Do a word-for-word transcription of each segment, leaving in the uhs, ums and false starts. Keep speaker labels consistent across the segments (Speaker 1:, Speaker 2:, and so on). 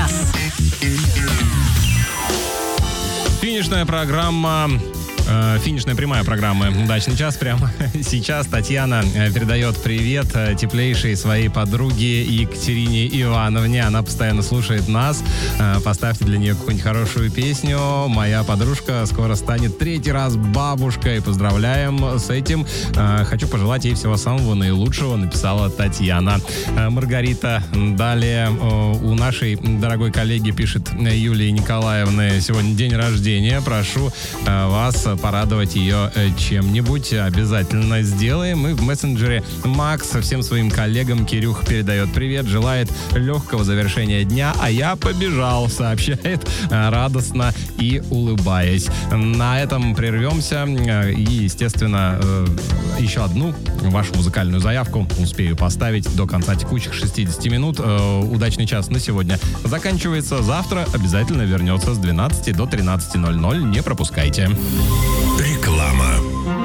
Speaker 1: час.
Speaker 2: Финишная программа... Э, финишная прямая программы «Удачный час». Прямо сейчас Татьяна передает привет теплейшей своей подруге Екатерине Ивановне. Она постоянно слушает нас. Э, поставьте для нее какую-нибудь хорошую песню. Моя подружка скоро станет третий раз бабушкой. Поздравляем с этим. Э, хочу пожелать ей всего самого наилучшего, написала Татьяна. Э, Маргарита. Далее э, у нашей дорогой коллеги, пишет Юлии Николаевны, сегодня день рождения. Прошу э, вас порадовать ее чем-нибудь. Обязательно сделаем. И в мессенджере Макс всем своим коллегам Кирюх передает привет, желает легкого завершения дня, а я побежал, сообщает радостно и улыбаясь. На этом прервемся и, естественно, еще одну вашу музыкальную заявку успею поставить до конца текущих шестидесяти минут. Удачный час на сегодня заканчивается. Завтра обязательно вернется с двенадцати до тринадцати ноль-ноль. Не пропускайте.
Speaker 3: Реклама.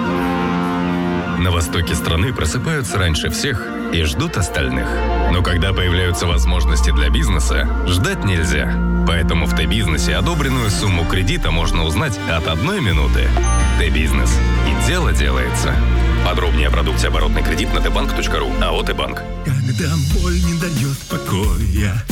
Speaker 3: На востоке страны просыпаются раньше всех и ждут остальных. Но когда появляются возможности для бизнеса, ждать нельзя. Поэтому в Т-бизнесе одобренную сумму кредита можно узнать от одной минуты. Т-бизнес. И дело делается. Подробнее о продукте оборотный кредит на тэ банк точка ру. АО «Т-банк».
Speaker 4: Когда боль не дает покоя.